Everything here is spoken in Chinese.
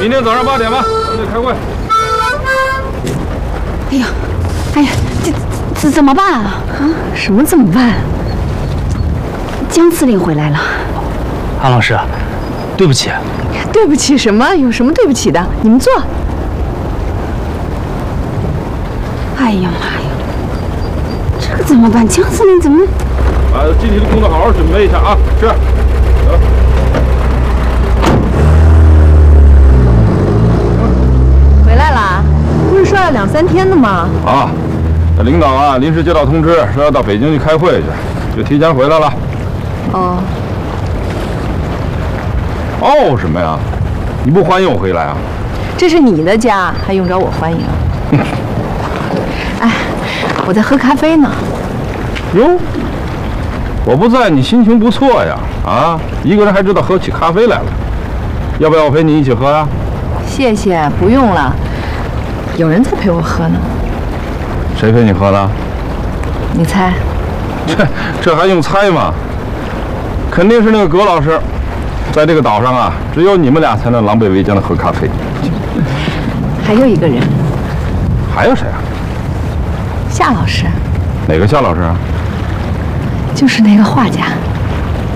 明天早上8点吧，咱们得开会。 哎呀，这怎么办啊？啊，什么怎么办？江司令回来了。 安老师，对不起。 对不起什么？有什么对不起的？你们坐。 哎呀妈呀，这个怎么办？江司令怎么？ 把具体的工作好好准备一下啊！是。走。 回来啦？不是说要2、3天的吗？ 啊，这领导啊临时接到通知，说要到北京去开会去，就提前回来了。 哦。 哦什么呀？你不欢迎我回来啊？ 这是你的家，还用着我欢迎啊？哎，我在喝咖啡呢。 哟，我不在，你心情不错呀？啊，一个人还知道喝起咖啡来了。要不要我陪你一起喝啊？ 谢谢，不用了。有人在陪我喝呢。 谁陪你喝的？ 你猜？ 这还用猜吗？肯定是那个葛老师。在这个岛上啊，只有你们俩才能狼狈为奸的喝咖啡。 还有一个人。 还有谁啊？ 夏老师。 哪个夏老师啊？ 就是那个画家。